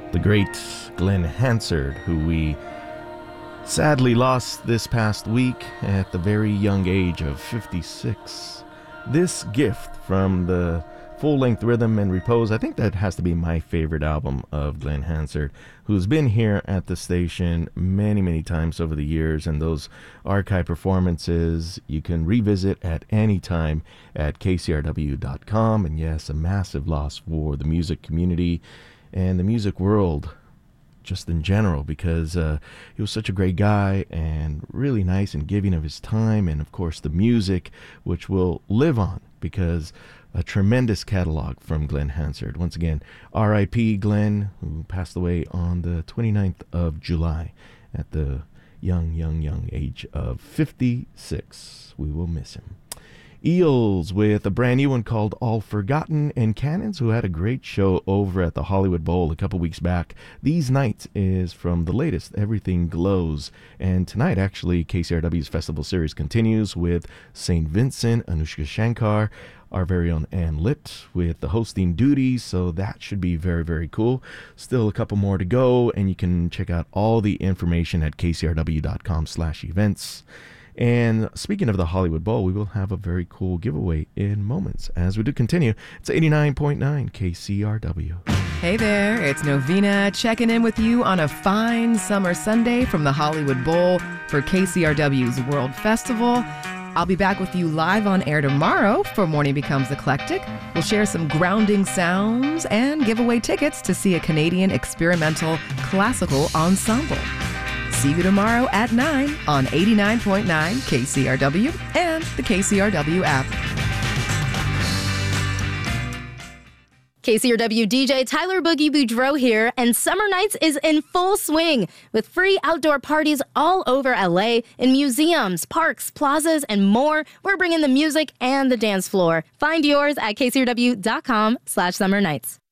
The great Glenn Hansard, who we sadly lost this past week at the very young age of 56. This gift from the full-length Rhythm and Repose, I think that has to be my favorite album of Glenn Hansard, who's been here at the station many, many times over the years, and those archive performances you can revisit at any time at kcrw.com. And yes, a massive loss for the music community and the music world just in general, because he was such a great guy and really nice and giving of his time, and of course the music, which will live on because a tremendous catalog from Glenn Hansard. Once again, R.I.P. Glenn, who passed away on the 29th of July at the young age of 56. We will miss him. Eels with a brand new one called All Forgotten, and Cannons, who had a great show over at the Hollywood Bowl a couple weeks back. These Nights is from the latest Everything Glows, and tonight actually KCRW's festival series continues with St. Vincent, Anushka Shankar, our very own Ann Litt with the hosting duties, so that should be very, very cool. Still a couple more to go, and you can check out all the information at kcrw.com/events. And speaking of the Hollywood Bowl, we will have a very cool giveaway in moments as we do continue. It's 89.9 KCRW. Hey there, it's Novena checking in with you on a fine summer Sunday from the Hollywood Bowl for KCRW's World Festival. I'll be back with you live on air tomorrow for Morning Becomes Eclectic. We'll share some grounding sounds and give away tickets to see a Canadian experimental classical ensemble. See you tomorrow at 9 on 89.9 KCRW and the KCRW app. KCRW DJ Tyler Boogie Boudreau here, and Summer Nights is in full swing with free outdoor parties all over LA in museums, parks, plazas, and more. We're bringing the music and the dance floor. Find yours at kcrw.com/summernights.